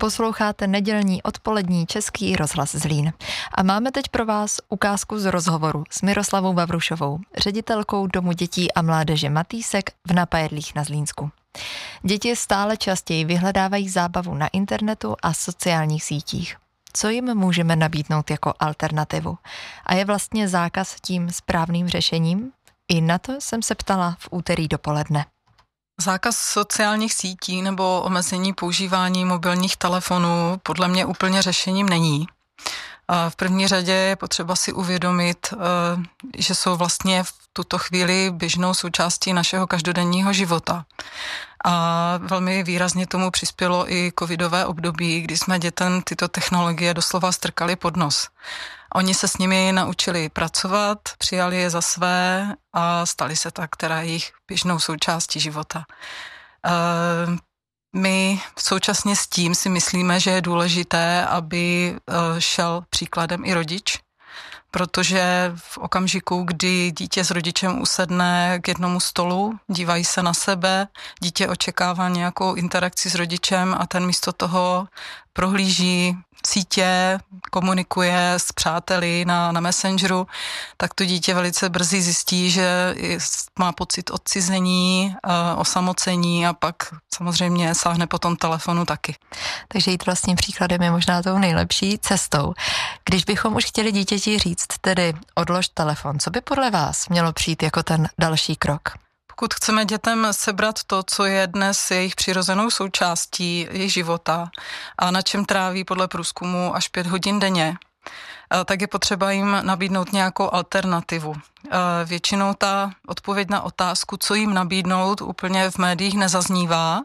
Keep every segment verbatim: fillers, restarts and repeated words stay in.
Posloucháte nedělní odpolední Český rozhlas Zlín. A máme teď pro vás ukázku z rozhovoru s Miroslavou Vavrušovou, ředitelkou Domu dětí a mládeže Matýsek v Napajedlích na Zlínsku. Děti stále častěji vyhledávají zábavu na internetu a sociálních sítích. Co jim můžeme nabídnout jako alternativu? A je vlastně zákaz tím správným řešením? I na to jsem se ptala v úterý dopoledne. Zákaz sociálních sítí nebo omezení používání mobilních telefonů podle mě úplně řešením není. V první řadě je potřeba si uvědomit, že jsou vlastně v tuto chvíli běžnou součástí našeho každodenního života. A velmi výrazně tomu přispělo i covidové období, kdy jsme dětem tyto technologie doslova strkali pod nos. Oni se s nimi naučili pracovat, přijali je za své a stali se tak teda jejich běžnou součástí života. My současně s tím si myslíme, že je důležité, aby šel příkladem i rodič, protože v okamžiku, kdy dítě s rodičem usedne k jednomu stolu, dívají se na sebe, dítě očekává nějakou interakci s rodičem a ten místo toho prohlíží sítě, komunikuje s přáteli na, na Messengeru, tak to dítě velice brzy zjistí, že má pocit odcizení, osamocení a pak samozřejmě sáhne po tom telefonu taky. Takže jít vlastním příkladem je možná tou nejlepší cestou. Když bychom už chtěli dítěti říct, tedy odlož telefon, co by podle vás mělo přijít jako ten další krok? Pokud chceme dětem sebrat to, co je dnes jejich přirozenou součástí jejich života a na čem tráví podle průzkumu až pět hodin denně, tak je potřeba jim nabídnout nějakou alternativu. Většinou ta odpověď na otázku, co jim nabídnout, úplně v médiích nezaznívá.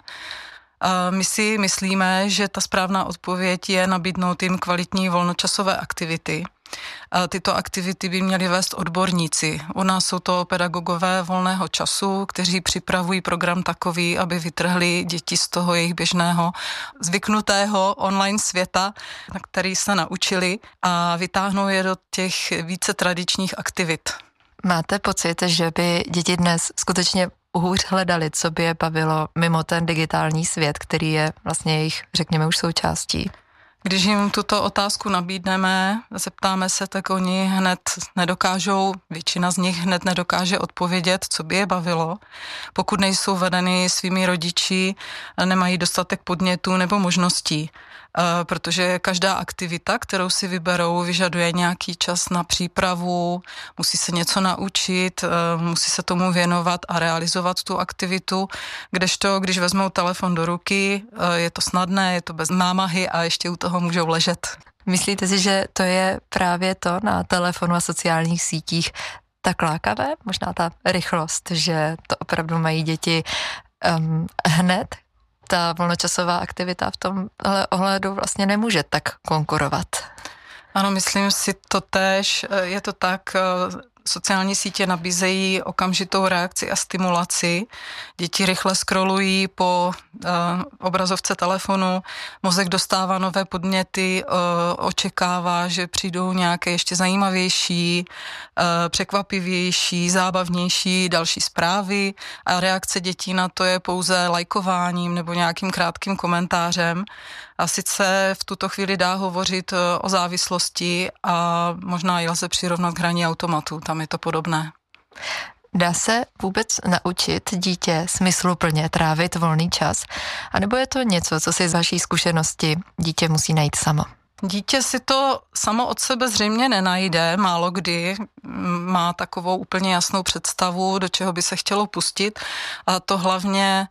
My si myslíme, že ta správná odpověď je nabídnout jim kvalitní volnočasové aktivity. Tyto aktivity by měly vést odborníci. U nás jsou to pedagogové volného času, kteří připravují program takový, aby vytrhli děti z toho jejich běžného zvyknutého online světa, na který se naučili, a vytáhnou je do těch více tradičních aktivit. Máte pocit, že by děti dnes skutečně hůř hledali, co by je bavilo mimo ten digitální svět, který je vlastně jejich, řekněme, už součástí? Když jim tuto otázku nabídneme, zeptáme se, tak oni hned nedokážou, většina z nich hned nedokáže odpovědět, co by je bavilo. Pokud nejsou vedeny svými rodiči, nemají dostatek podnětů nebo možností. Protože každá aktivita, kterou si vyberou, vyžaduje nějaký čas na přípravu, musí se něco naučit, musí se tomu věnovat a realizovat tu aktivitu, kdežto, když vezmou telefon do ruky, je to snadné, je to bez námahy a ještě u toho můžou ležet. Myslíte si, že to je právě to na telefonu a sociálních sítích tak lákavé? Možná ta rychlost, že to opravdu mají děti um, hned? Ta volnočasová aktivita v tomhle ohledu vlastně nemůže tak konkurovat. Ano, myslím si to též. Je to tak, sociální sítě nabízejí okamžitou reakci a stimulaci. Děti rychle scrollují po uh, obrazovce telefonu, mozek dostává nové podněty, uh, očekává, že přijdou nějaké ještě zajímavější, uh, překvapivější, zábavnější další zprávy a reakce dětí na to je pouze lajkováním nebo nějakým krátkým komentářem. A sice v tuto chvíli dá hovořit o závislosti a možná ji lze přirovnat k hraní automatu, tam je to podobné. Dá se vůbec naučit dítě smysluplně trávit volný čas? A nebo je to něco, co si z vaší zkušenosti dítě musí najít samo? Dítě si to samo od sebe zřejmě nenajde, málo kdy má takovou úplně jasnou představu, do čeho by se chtělo pustit, a to hlavně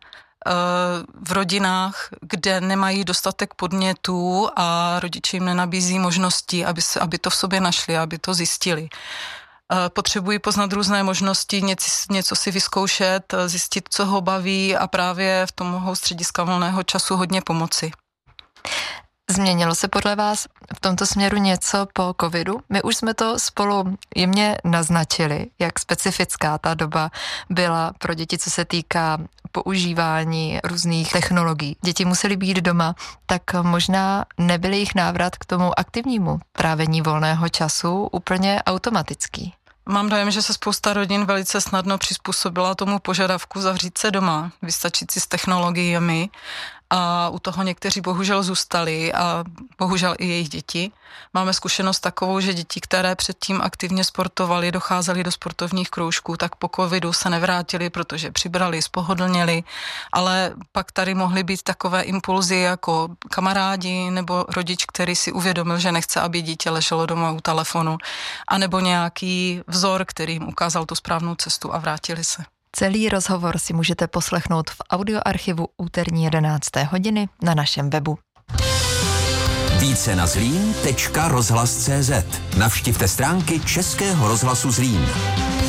v rodinách, kde nemají dostatek podnětů a rodiče jim nenabízí možnosti, aby, se, aby to v sobě našli, aby to zjistili. Potřebují poznat různé možnosti, něco, něco si vyzkoušet, zjistit, co ho baví, a právě v tom mohou střediska volného času hodně pomoci. Změnilo se podle vás v tomto směru něco po covidu? My už jsme to spolu jemně naznačili, jak specifická ta doba byla pro děti, co se týká používání různých technologií. Děti musely být doma, tak možná nebyl jejich návrat k tomu aktivnímu trávení volného času úplně automatický. Mám dojem, že se spousta rodin velice snadno přizpůsobila tomu požadavku zavřít se doma, vystačit si s technologiemi a u toho někteří bohužel zůstali a bohužel i jejich děti. Máme zkušenost takovou, že děti, které předtím aktivně sportovaly, docházely do sportovních kroužků, tak po covidu se nevrátili, protože přibrali, spohodlněli, ale pak tady mohly být takové impulzy jako kamarádi nebo rodič, který si uvědomil, že nechce, aby dítě leželo doma u telefonu, anebo nějaký vzor, který jim ukázal tu správnou cestu a vrátili se. Celý rozhovor si můžete poslechnout v audioarchivu úterní jedenácté hodiny na našem webu. Více na zlín tečka rozhlas tečka cé zet. Navštivte stránky Českého rozhlasu Zlín.